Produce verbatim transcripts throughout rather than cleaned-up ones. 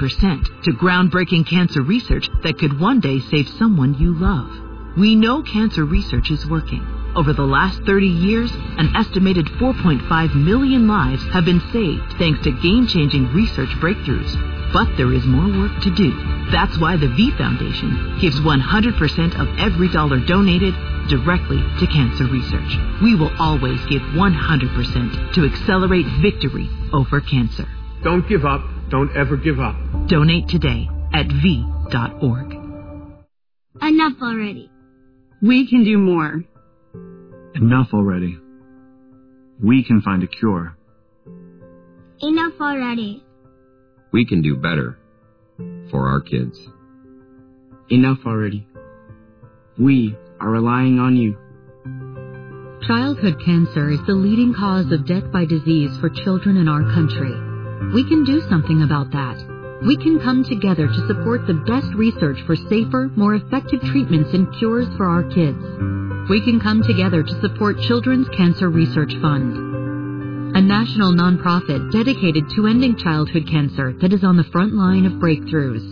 percent to groundbreaking cancer research that could one day save someone you love. We know cancer research is working. Over the last thirty years, an estimated four point five million lives have been saved thanks to game-changing research breakthroughs. But there is more work to do. That's why the V Foundation gives one hundred percent of every dollar donated directly to cancer research. We will always give one hundred percent to accelerate victory over cancer. Don't give up. Don't ever give up. Donate today at V dot org. Enough already. We can do more. Enough already. We can find a cure. Enough already. We can do better for our kids. Enough already. We are relying on you. Childhood cancer is the leading cause of death by disease for children in our country. We can do something about that. We can come together to support the best research for safer, more effective treatments and cures for our kids. We can come together to support Children's Cancer Research Fund, a national nonprofit dedicated to ending childhood cancer that is on the front line of breakthroughs.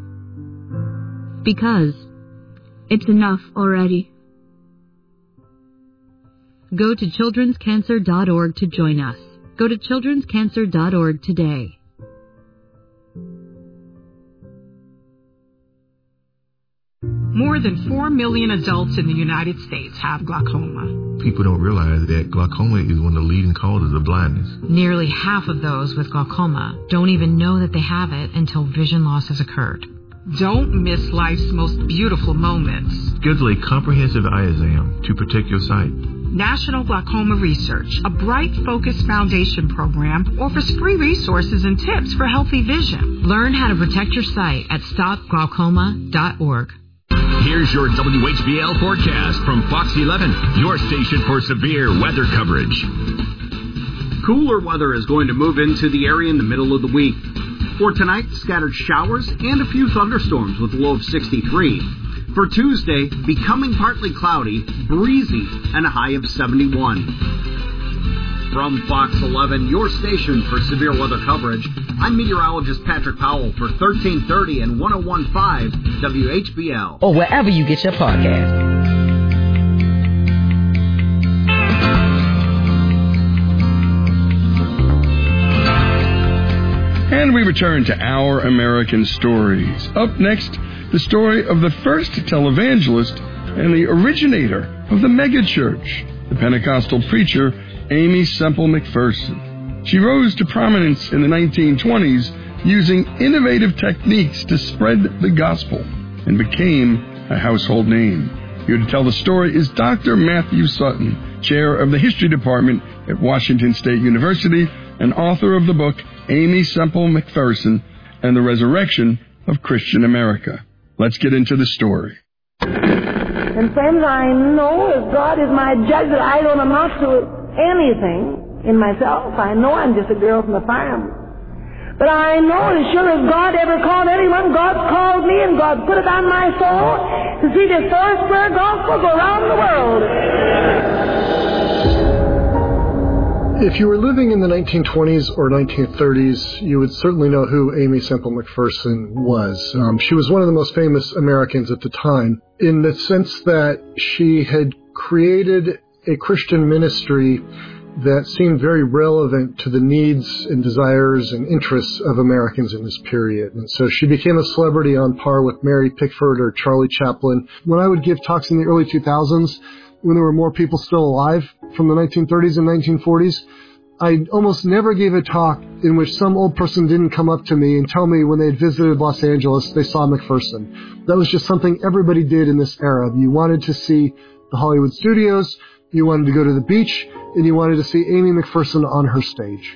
Because it's enough already. Go to children's cancer dot org to join us. Go to children's cancer dot org today. More than four million adults in the United States have glaucoma. People don't realize that glaucoma is one of the leading causes of blindness. Nearly half of those with glaucoma don't even know that they have it until vision loss has occurred. Don't miss life's most beautiful moments. Schedule a comprehensive eye exam to protect your sight. National Glaucoma Research, a Bright Focus Foundation program, offers free resources and tips for healthy vision. Learn how to protect your sight at stop glaucoma dot org. Here's your W H B L forecast from Fox eleven, your station for severe weather coverage. Cooler weather is going to move into the area in the middle of the week. For tonight, scattered showers and a few thunderstorms with a low of sixty-three. For Tuesday, becoming partly cloudy, breezy, and a high of seventy-one. From Fox eleven, your station for severe weather coverage, I'm meteorologist Patrick Powell for thirteen thirty and one oh one point five W H B L. Or wherever you get your podcast. And we return to Our American Stories. Up next, the story of the first televangelist and the originator of the megachurch, the Pentecostal preacher Aimee Semple McPherson. She rose to prominence in the nineteen twenties using innovative techniques to spread the gospel and became a household name. Here to tell the story is Doctor Matthew Sutton, chair of the History Department at Washington State University and author of the book Aimee Semple McPherson and the Resurrection of Christian America. Let's get into the story. And friends, I know as God is my judge that I don't amount to anything in myself. I know I'm just a girl from the farm. But I know as sure as God ever called anyone, God's called me and God put it on my soul to see this Four-Square Gospel go around the world. If you were living in the nineteen twenties or nineteen thirties, you would certainly know who Aimee Semple McPherson was. Um, she was one of the most famous Americans at the time in the sense that she had created a Christian ministry that seemed very relevant to the needs and desires and interests of Americans in this period. And so she became a celebrity on par with Mary Pickford or Charlie Chaplin. When I would give talks in the early two thousands, when there were more people still alive from the nineteen thirties and nineteen forties, I almost never gave a talk in which some old person didn't come up to me and tell me when they had visited Los Angeles, they saw McPherson. That was just something everybody did in this era. You wanted to see the Hollywood studios, you wanted to go to the beach, and you wanted to see Aimee McPherson on her stage.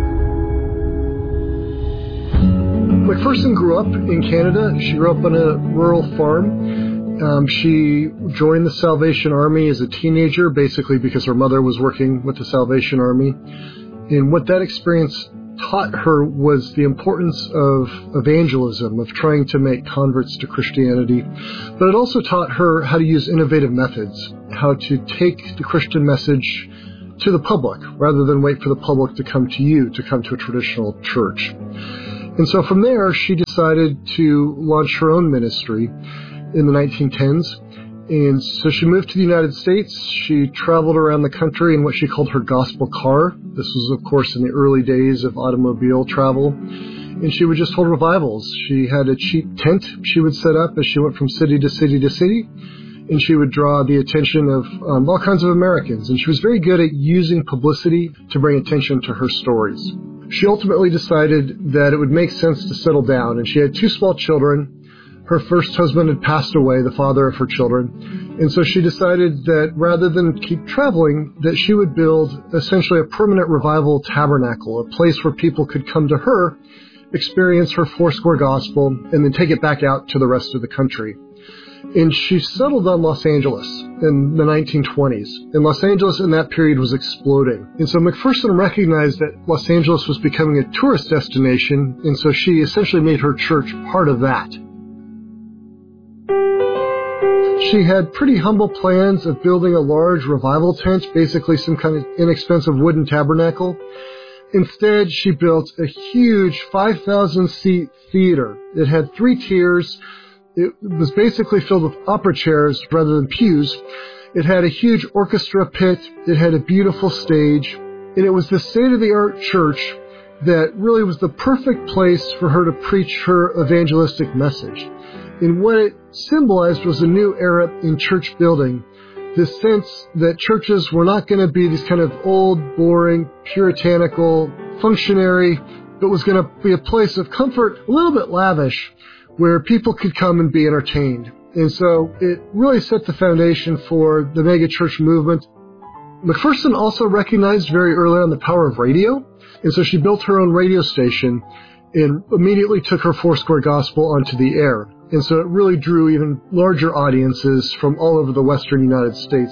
McPherson grew up in Canada. She grew up on a rural farm. Um, she joined the Salvation Army as a teenager, basically because her mother was working with the Salvation Army. And what that experience taught her was the importance of evangelism, of trying to make converts to Christianity. But it also taught her how to use innovative methods, how to take the Christian message to the public, rather than wait for the public to come to you, to come to a traditional church. And so from there, she decided to launch her own ministry in the nineteen tens. And so she moved to the United States. She traveled around the country in what she called her gospel car. This was, of course, in the early days of automobile travel. And she would just hold revivals. She had a cheap tent she would set up as she went from city to city to city. And she would draw the attention of um, all kinds of Americans. And she was very good at using publicity to bring attention to her stories. She ultimately decided that it would make sense to settle down. And she had two small children. Her first husband had passed away, the father of her children. And so she decided that rather than keep traveling, that she would build essentially a permanent revival tabernacle, a place where people could come to her, experience her Foursquare gospel, and then take it back out to the rest of the country. And she settled on Los Angeles in the nineteen twenties. And Los Angeles in that period was exploding. And so McPherson recognized that Los Angeles was becoming a tourist destination, and so she essentially made her church part of that. She had pretty humble plans of building a large revival tent, basically some kind of inexpensive wooden tabernacle. Instead, she built a huge five thousand seat theater. It had three tiers. It was basically filled with opera chairs rather than pews. It had a huge orchestra pit. It had a beautiful stage. And it was the state-of-the-art church that really was the perfect place for her to preach her evangelistic message. And what it symbolized was a new era in church building, this sense that churches were not going to be these kind of old, boring, puritanical, functionary, but was going to be a place of comfort, a little bit lavish, where people could come and be entertained. And so it really set the foundation for the megachurch movement. McPherson also recognized very early on the power of radio, and so she built her own radio station and immediately took her Foursquare gospel onto the air. And so it really drew even larger audiences from all over the western United States.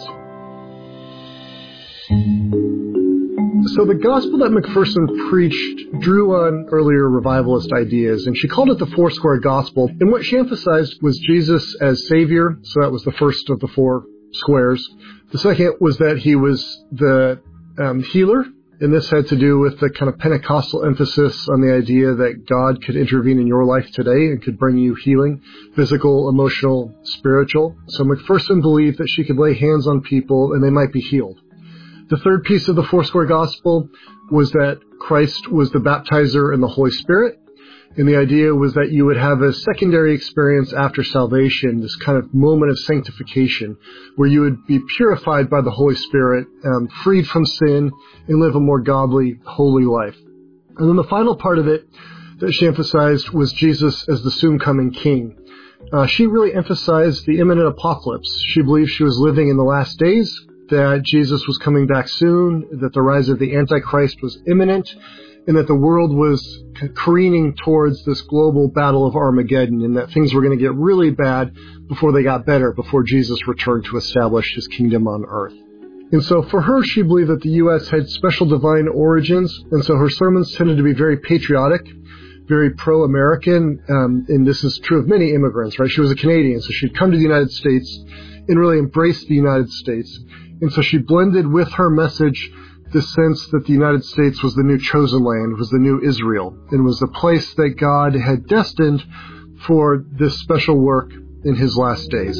So the gospel that McPherson preached drew on earlier revivalist ideas, and she called it the Foursquare gospel. And what she emphasized was Jesus as Savior, so that was the first of the four squares. The second was that he was the um, healer, and this had to do with the kind of Pentecostal emphasis on the idea that God could intervene in your life today and could bring you healing, physical, emotional, spiritual. So McPherson believed that she could lay hands on people and they might be healed. The third piece of the Foursquare gospel was that Christ was the baptizer in the Holy Spirit. And the idea was that you would have a secondary experience after salvation, this kind of moment of sanctification, where you would be purified by the Holy Spirit, um, freed from sin, and live a more godly, holy life. And then the final part of it that she emphasized was Jesus as the soon-coming King. Uh, she really emphasized the imminent apocalypse. She believed she was living in the last days, that Jesus was coming back soon, that the rise of the Antichrist was imminent, and that the world was careening towards this global battle of Armageddon, and that things were going to get really bad before they got better, before Jesus returned to establish his kingdom on earth. And so for her, she believed that the U S had special divine origins, and so her sermons tended to be very patriotic, very pro-American, um, and this is true of many immigrants, right? She was a Canadian, so she'd come to the United States and really embrace the United States. And so she blended with her message the sense that the United States was the new chosen land, was the new Israel, and was the place that God had destined for this special work in his last days.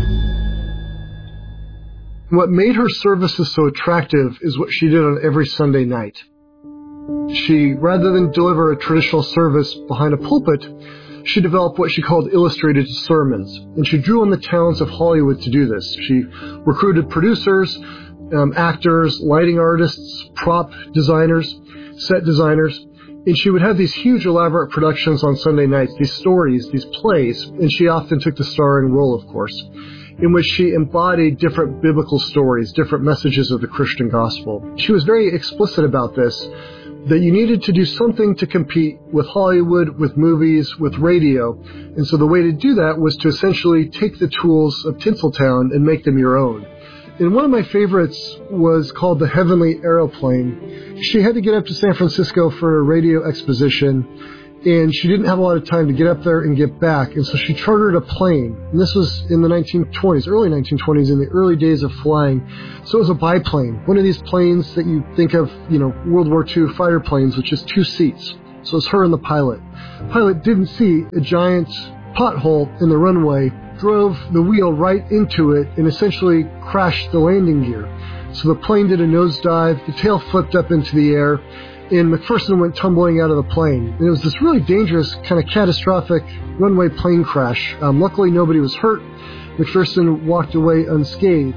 What made her services so attractive is what she did on every Sunday night. She, rather than deliver a traditional service behind a pulpit, she developed what she called illustrated sermons, and she drew on the talents of Hollywood to do this. She recruited producers, Um, actors, lighting artists, prop designers, set designers, and she would have these huge elaborate productions on Sunday nights, these stories, these plays, and she often took the starring role, of course, in which she embodied different biblical stories, different messages of the Christian gospel. She was very explicit about this, that you needed to do something to compete with Hollywood, with movies, with radio, and so the way to do that was to essentially take the tools of Tinseltown and make them your own. And one of my favorites was called The Heavenly Aeroplane. She had to get up to San Francisco for a radio exposition, and she didn't have a lot of time to get up there and get back, and so she chartered a plane. And this was in the nineteen twenties, early nineteen twenties, in the early days of flying. So it was a biplane, one of these planes that you think of, you know, World War Two fighter planes with just two seats. So it was her and the pilot. The pilot didn't see a giant pothole in the runway, drove the wheel right into it, and essentially crashed the landing gear. So the plane did a nosedive, the tail flipped up into the air, and McPherson went tumbling out of the plane. And it was this really dangerous, kind of catastrophic runway plane crash. Um, luckily, nobody was hurt. McPherson walked away unscathed.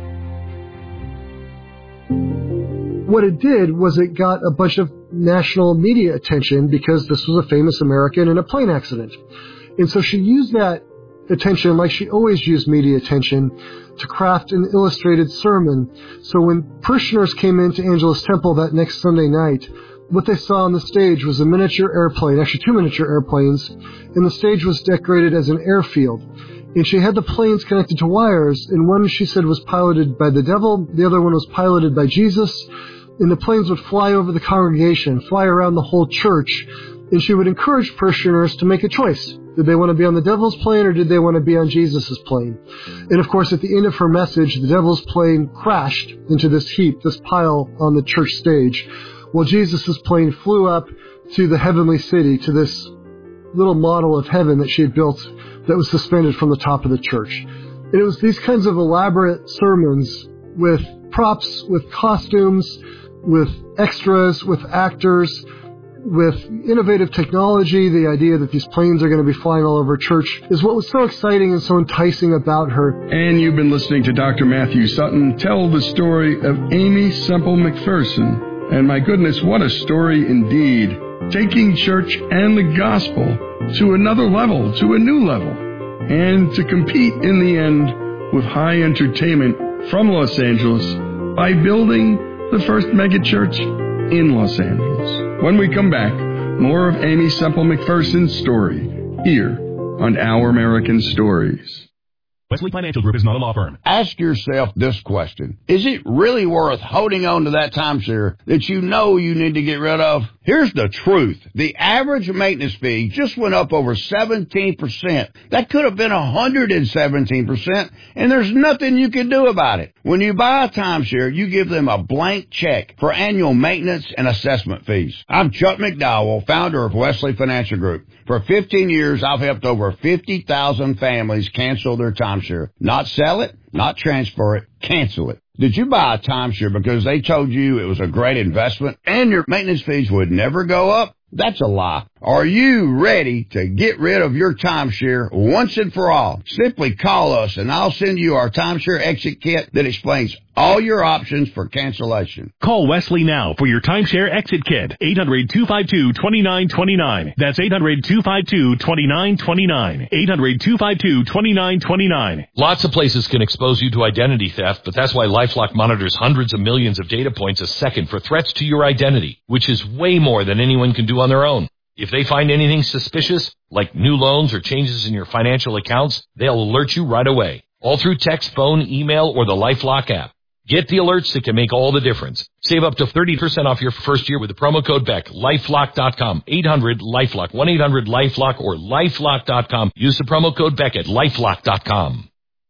What it did was it got a bunch of national media attention because this was a famous American in a plane accident. And so she used that attention, like she always used media attention, to craft an illustrated sermon. So when parishioners came into Angela's Temple that next Sunday night, what they saw on the stage was a miniature airplane, actually two miniature airplanes, and the stage was decorated as an airfield. And she had the planes connected to wires, and one, she said, was piloted by the devil, the other one was piloted by Jesus, and the planes would fly over the congregation, fly around the whole church, and she would encourage parishioners to make a choice. Did they want to be on the devil's plane or did they want to be on Jesus' plane? And of course, at the end of her message, the devil's plane crashed into this heap, this pile on the church stage, while Jesus' plane flew up to the heavenly city, to this little model of heaven that she had built that was suspended from the top of the church. And it was these kinds of elaborate sermons with props, with costumes, with extras, with actors, with innovative technology. The idea that these planes are going to be flying all over church is what was so exciting and so enticing about her. And you've been listening to Doctor Matthew Sutton tell the story of Aimee Semple McPherson. And my goodness, what a story indeed. Taking church and the gospel to another level, to a new level, and to compete in the end with high entertainment from Los Angeles by building the first megachurch in Los Angeles. When we come back, more of Aimee Semple McPherson's story here on Our American Stories. Wesley Financial Group is not a law firm. Ask yourself this question. Is it really worth holding on to that timeshare that you know you need to get rid of? Here's the truth. The average maintenance fee just went up over seventeen percent. That could have been one hundred seventeen percent, and there's nothing you can do about it. When you buy a timeshare, you give them a blank check for annual maintenance and assessment fees. I'm Chuck McDowell, founder of Wesley Financial Group. For fifteen years, I've helped over fifty thousand families cancel their timeshare. Not sell it, not transfer it, cancel it. Did you buy a timeshare because they told you it was a great investment and your maintenance fees would never go up? That's a lie. Are you ready to get rid of your timeshare once and for all? Simply call us and I'll send you our timeshare exit kit that explains all your options for cancellation. Call Wesley now for your timeshare exit kit. eight hundred, two five two, two nine two nine. That's eight hundred, two five two, two nine two nine. eight hundred, two five two, two nine two nine. Lots of places can expose you to identity theft, but that's why LifeLock monitors hundreds of millions of data points a second for threats to your identity, which is way more than anyone can do on their own. If they find anything suspicious, like new loans or changes in your financial accounts, they'll alert you right away, all through text, phone, email, or the LifeLock app. Get the alerts that can make all the difference. Save up to thirty percent off your first year with the promo code Beck. LifeLock dot com. eight hundred LifeLock. one eight hundred LifeLock or LifeLock dot com. Use the promo code Beck at LifeLock dot com.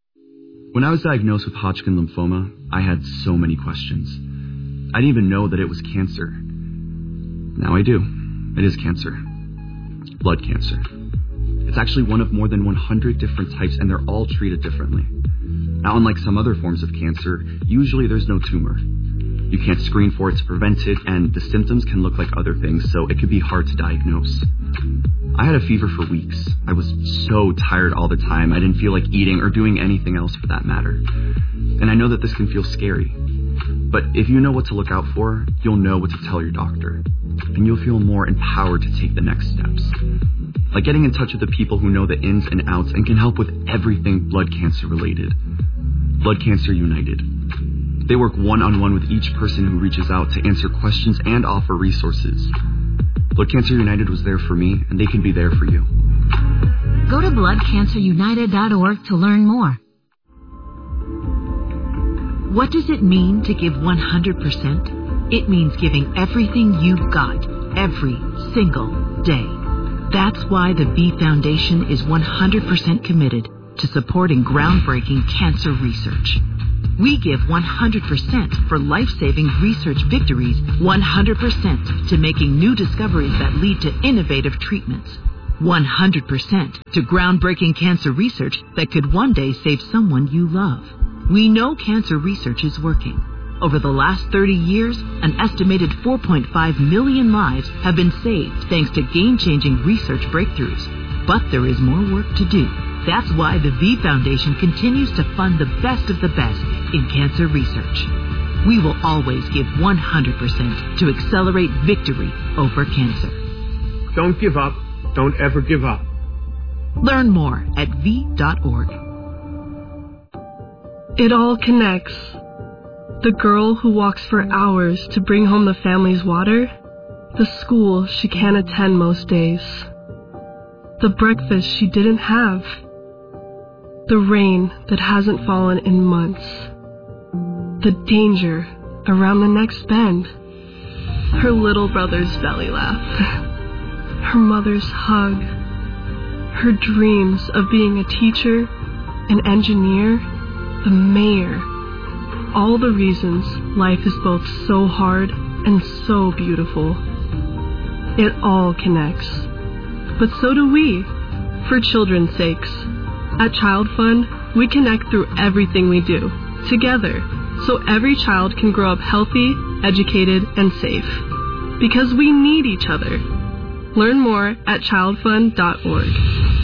When I was diagnosed with Hodgkin lymphoma, I had so many questions. I didn't even know that it was cancer. Now I do. It is cancer. Blood cancer. It's actually one of more than one hundred different types, and they're all treated differently. Now, unlike some other forms of cancer, usually there's no tumor. You can't screen for it to prevent it, and the symptoms can look like other things, so it can be hard to diagnose. I had a fever for weeks. I was so tired all the time, I didn't feel like eating or doing anything else for that matter. And I know that this can feel scary. But if you know what to look out for, you'll know what to tell your doctor. And you'll feel more empowered to take the next steps. Like getting in touch with the people who know the ins and outs and can help with everything blood cancer related. Blood Cancer United. They work one-on-one with each person who reaches out to answer questions and offer resources. Blood Cancer United was there for me, and they can be there for you. Go to blood cancer united dot org to learn more. What does it mean to give one hundred percent? It means giving everything you've got, every single day. That's why the B Foundation is one hundred percent committed to supporting groundbreaking cancer research. We give one hundred percent for life-saving research victories, one hundred percent to making new discoveries that lead to innovative treatments, one hundred percent to groundbreaking cancer research that could one day save someone you love. We know cancer research is working. Over the last thirty years, an estimated four point five million lives have been saved thanks to game-changing research breakthroughs. But there is more work to do. That's why the V Foundation continues to fund the best of the best in cancer research. We will always give one hundred percent to accelerate victory over cancer. Don't give up. Don't ever give up. Learn more at V dot org. It all connects. The girl who walks for hours to bring home the family's water, the school she can't attend most days, the breakfast she didn't have, the rain that hasn't fallen in months, the danger around the next bend, her little brother's belly laugh, her mother's hug, her dreams of being a teacher, an engineer, the mayor. All the reasons life is both so hard and so beautiful. It all connects. But so do we, for children's sakes. At Child Fund, we connect through everything we do, together, so every child can grow up healthy, educated, and safe. Because we need each other. Learn more at child fund dot org.